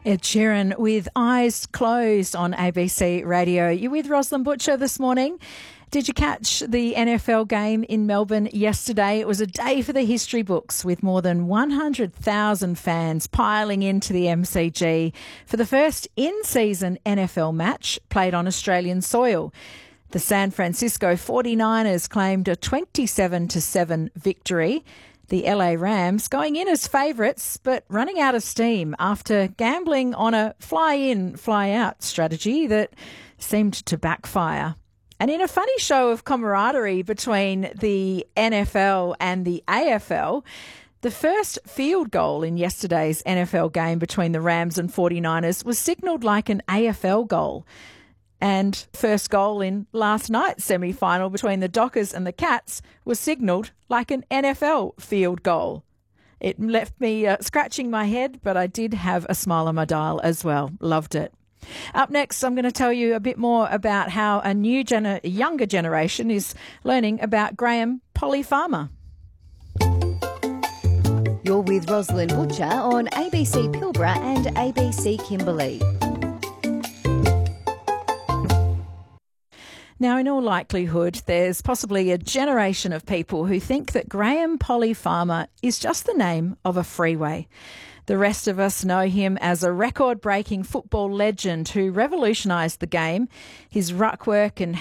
Ed Sheeran with Eyes Closed on ABC Radio. You're with Rosalind Butcher this morning. Did you catch the NFL game in Melbourne yesterday? It was a day for the history books with more than 100,000 fans piling into the MCG for the first in-season NFL match played on Australian soil. The San Francisco 49ers claimed a 27-7 victory. The LA Rams going in as favourites, but running out of steam after gambling on a fly-in, fly-out strategy that seemed to backfire. And in a funny show of camaraderie between the NFL and the AFL, the first field goal in yesterday's NFL game between the Rams and 49ers was signalled like an AFL goal. And first goal in last night's semi-final between the Dockers and the Cats was signalled like an NFL field goal. It left me scratching my head, but I did have a smile on my dial as well. Loved it. Up next, I'm going to tell you a bit more about how a younger generation is learning about Graham Polly-Farmer. You're with Rosalind Butcher on ABC Pilbara and ABC Kimberley. Now, in all likelihood, there's possibly a generation of people who think that Graham Polly-Farmer is just the name of a freeway. The rest of us know him as a record-breaking football legend who revolutionised the game. His ruck work and